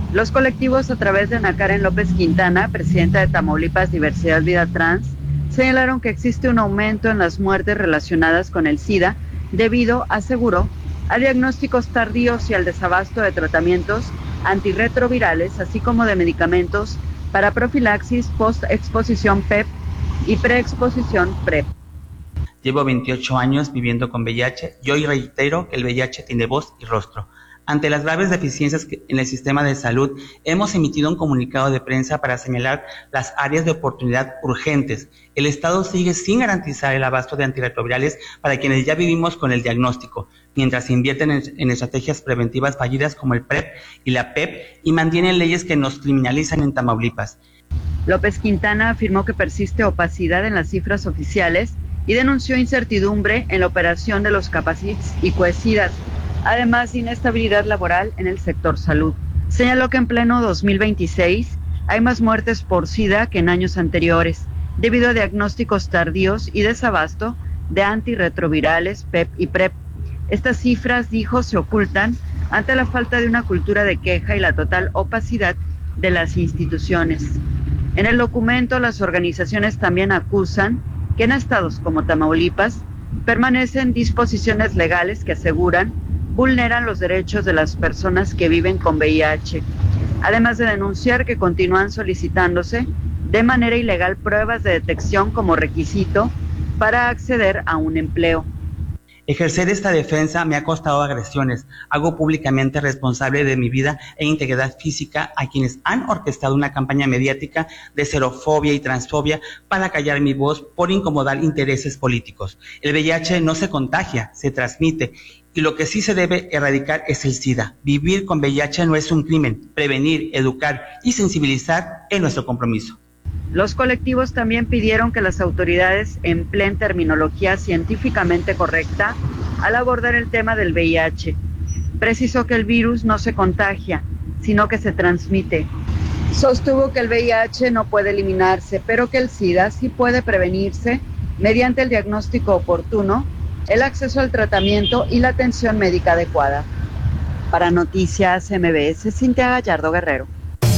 Los colectivos, a través de Ana Karen López Quintana, presidenta de Tamaulipas Diversidad Vida Trans, señalaron que existe un aumento en las muertes relacionadas con el SIDA debido, aseguró, a diagnósticos tardíos y al desabasto de tratamientos antirretrovirales, así como de medicamentos para profilaxis, post-exposición PEP y preexposición PrEP. Llevo 28 años viviendo con VIH y hoy reitero que el VIH tiene voz y rostro. Ante las graves deficiencias en el sistema de salud, hemos emitido un comunicado de prensa para señalar las áreas de oportunidad urgentes. El Estado sigue sin garantizar el abasto de antirretrovirales para quienes ya vivimos con el diagnóstico, mientras se invierten en estrategias preventivas fallidas como el PrEP y la PEP y mantienen leyes que nos criminalizan en Tamaulipas. López Quintana afirmó que persiste opacidad en las cifras oficiales y denunció incertidumbre en la operación de los Capacits y Coesidas, además inestabilidad laboral en el sector salud. Señaló que en pleno 2026 hay más muertes por SIDA que en años anteriores, debido a diagnósticos tardíos y desabasto de antirretrovirales, PEP y PrEP. Estas cifras, dijo, se ocultan ante la falta de una cultura de queja y la total opacidad de las instituciones. En el documento, las organizaciones también acusan que en estados como Tamaulipas permanecen disposiciones legales que aseguran vulneran los derechos de las personas que viven con VIH, además de denunciar que continúan solicitándose de manera ilegal pruebas de detección como requisito para acceder a un empleo. Ejercer esta defensa me ha costado agresiones. Hago públicamente responsable de mi vida e integridad física a quienes han orquestado una campaña mediática de xerofobia y transfobia para callar mi voz por incomodar intereses políticos. El VIH no se contagia, se transmite. Y lo que sí se debe erradicar es el SIDA. Vivir con VIH no es un crimen. Prevenir, educar y sensibilizar es nuestro compromiso. Los colectivos también pidieron que las autoridades empleen terminología científicamente correcta al abordar el tema del VIH. Precisó que el virus no se contagia, sino que se transmite. Sostuvo que el VIH no puede eliminarse, pero que el SIDA sí puede prevenirse mediante el diagnóstico oportuno, el acceso al tratamiento y la atención médica adecuada. Para Noticias MBS, Cintia Gallardo Guerrero.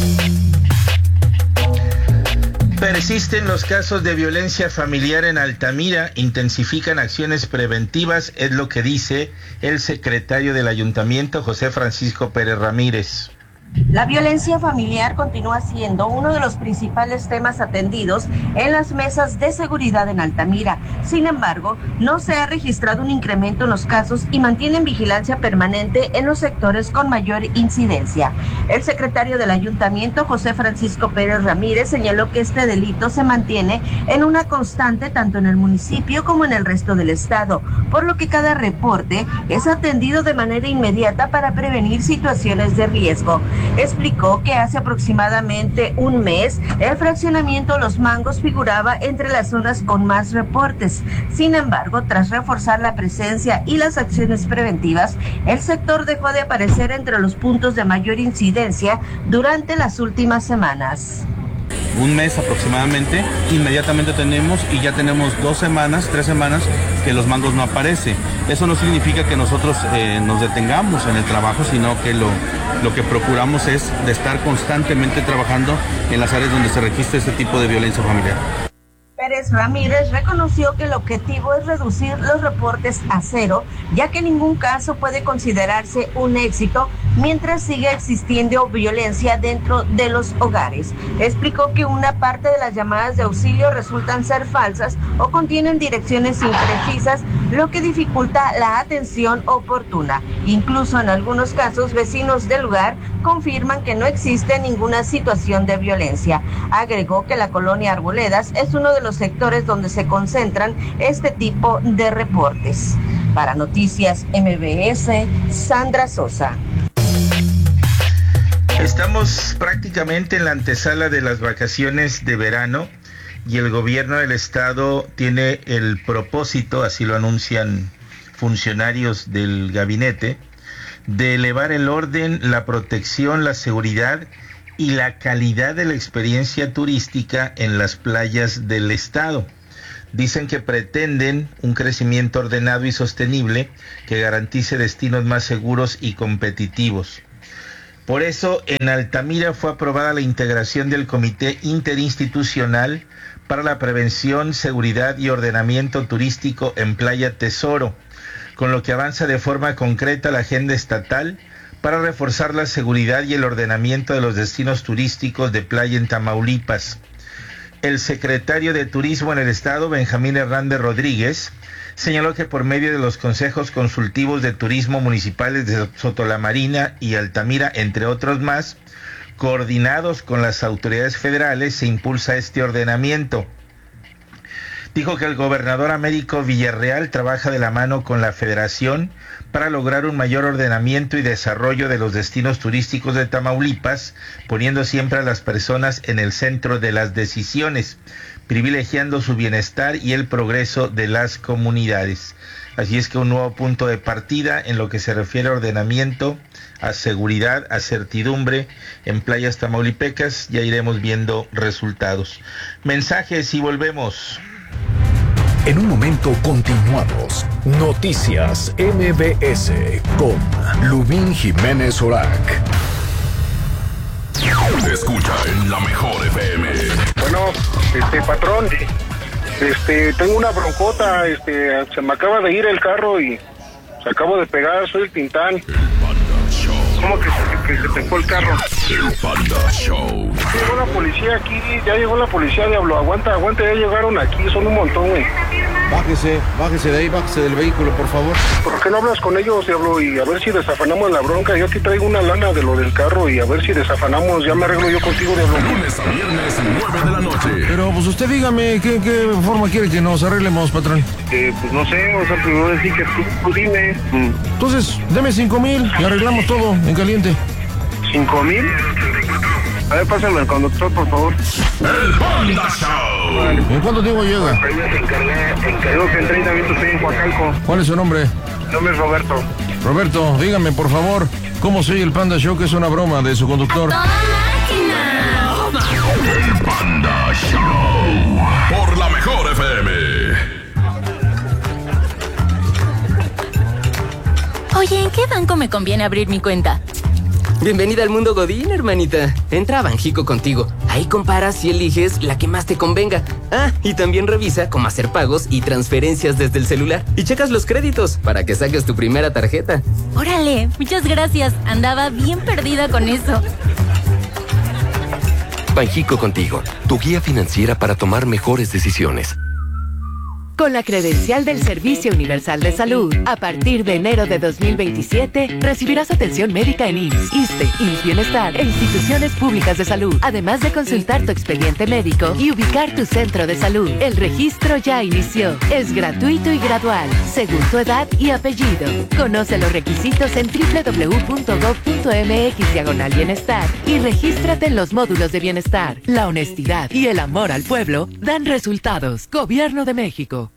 Persisten los casos de violencia familiar en Altamira, intensifican acciones preventivas, es lo que dice el secretario del ayuntamiento, José Francisco Pérez Ramírez. La violencia familiar continúa siendo uno de los principales temas atendidos en las mesas de seguridad en Altamira. Sin embargo, no se ha registrado un incremento en los casos y mantienen vigilancia permanente en los sectores con mayor incidencia. El secretario del ayuntamiento, José Francisco Pérez Ramírez, señaló que este delito se mantiene en una constante tanto en el municipio como en el resto del estado, por lo que cada reporte es atendido de manera inmediata para prevenir situaciones de riesgo. Explicó que hace aproximadamente un mes el fraccionamiento Los Mangos figuraba entre las zonas con más reportes. Sin embargo, tras reforzar la presencia y las acciones preventivas, el sector dejó de aparecer entre los puntos de mayor incidencia durante las últimas semanas. Un mes aproximadamente, inmediatamente tenemos y ya tenemos 3 semanas que Los Mangos no aparece. Eso no significa que nosotros nos detengamos en el trabajo, sino que lo que procuramos es de estar constantemente trabajando en las áreas donde se registra este tipo de violencia familiar. Pérez Ramírez reconoció que el objetivo es reducir los reportes a 0, ya que ningún caso puede considerarse un éxito mientras siga existiendo violencia dentro de los hogares. Explicó que una parte de las llamadas de auxilio resultan ser falsas o contienen direcciones imprecisas, lo que dificulta la atención oportuna. Incluso en algunos casos, vecinos del lugar confirman que no existe ninguna situación de violencia. Agregó que la colonia Arboledas es uno de los sectores donde se concentran este tipo de reportes. Para Noticias MBS, Sandra Sosa. Estamos prácticamente en la antesala de las vacaciones de verano y el gobierno del estado tiene el propósito, así lo anuncian funcionarios del gabinete, de elevar el orden, la protección, la seguridad y la calidad de la experiencia turística en las playas del estado. Dicen que pretenden un crecimiento ordenado y sostenible que garantice destinos más seguros y competitivos. Por eso, en Altamira fue aprobada la integración del Comité Interinstitucional para la Prevención, Seguridad y Ordenamiento Turístico en Playa Tesoro, con lo que avanza de forma concreta la agenda estatal para reforzar la seguridad y el ordenamiento de los destinos turísticos de playa en Tamaulipas. El secretario de Turismo en el Estado, Benjamín Hernández Rodríguez, señaló que por medio de los consejos consultivos de turismo municipales de Sotolamarina y Altamira, entre otros más, coordinados con las autoridades federales, se impulsa este ordenamiento. Dijo que el gobernador Américo Villarreal trabaja de la mano con la Federación para lograr un mayor ordenamiento y desarrollo de los destinos turísticos de Tamaulipas, poniendo siempre a las personas en el centro de las decisiones, privilegiando su bienestar y el progreso de las comunidades. Así es que un nuevo punto de partida en lo que se refiere a ordenamiento, a seguridad, a certidumbre en playas tamaulipecas. Ya iremos viendo resultados. Mensajes y volvemos. En un momento continuamos. Noticias MBS con Lubín Jiménez Orac. Escucha en la mejor FM. Bueno, patrón, tengo una broncota, se me acaba de ir el carro y se acabo de pegar, soy el Tintán. El Panda Show. ¿Cómo que se te fue el carro? El Panda Show. Llegó la policía aquí, ya llegó la policía, diablo, aguanta, ya llegaron aquí, son un montón, güey. Bájese de ahí, bájese del vehículo, por favor. ¿Por qué no hablas con ellos, diablo? Y a ver si desafanamos la bronca. Yo aquí traigo una lana de lo del carro y a ver si desafanamos. Ya me arreglo yo contigo, diablo. Lunes a viernes, 9 de la noche. Pero pues usted dígame, ¿qué forma quiere que nos arreglemos, patrón? Pues no sé, o sea, primero decir que tú dime. Entonces, deme 5,000 y arreglamos todo en caliente. ¿5,000? A ver, pásame al conductor, por favor. El Panda Show. ¿En cuánto tiempo llega? Encargo que en 30 minutos estoy en Coacalco. ¿Cuál es su nombre? Mi nombre es Roberto. Roberto, dígame, por favor, ¿cómo se oye el Panda Show, que es una broma de su conductor? El Panda Show. Por la mejor FM. Oye, ¿en qué banco me conviene abrir mi cuenta? Bienvenida al mundo Godín, hermanita. Entra a Banjico Contigo. Ahí comparas y eliges la que más te convenga. Ah, y también revisa cómo hacer pagos y transferencias desde el celular. Y checas los créditos para que saques tu primera tarjeta. Órale, muchas gracias. Andaba bien perdida con eso. Banjico Contigo, tu guía financiera para tomar mejores decisiones. Con la credencial del Servicio Universal de Salud, a partir de enero de 2027, recibirás atención médica en IMSS, ISSSTE, IMSS Bienestar e instituciones públicas de salud, además de consultar tu expediente médico y ubicar tu centro de salud. El registro ya inició. Es gratuito y gradual, según tu edad y apellido. Conoce los requisitos en www.gov.mx/bienestar y regístrate en los módulos de bienestar. La honestidad y el amor al pueblo dan resultados. Gobierno de México.